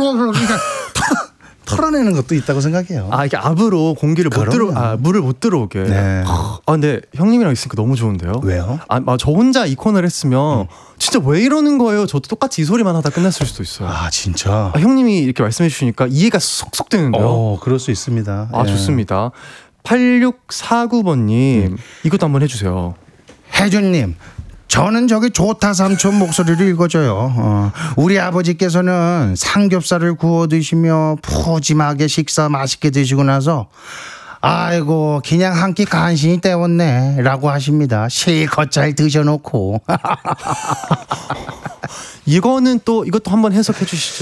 그러니까 털어내는 것도 있다고 생각해요. 이게 압으로 공기를 물을 못 들어오게. 네. 근데 형님이랑 있으니까 너무 좋은데요. 왜요? 저 혼자 이 코너를 했으면 진짜 왜 이러는 거예요? 저도 똑같이 이 소리만 하다 끝났을 수도 있어요. 진짜. 형님이 이렇게 말씀해 주시니까 이해가 쏙쏙 되는데요. 그럴 수 있습니다. 좋습니다. 8649번님 이것도 한번 해주세요. 혜준님, 저는 저기 좋다 삼촌 목소리를 읽어줘요. 우리 아버지께서는 삼겹살을 구워 드시며 푸짐하게 식사 맛있게 드시고 나서 아이고 그냥 한 끼 간신히 때웠네 라고 하십니다. 실컷 잘 드셔놓고. 이것도 한번 해석해 주시죠.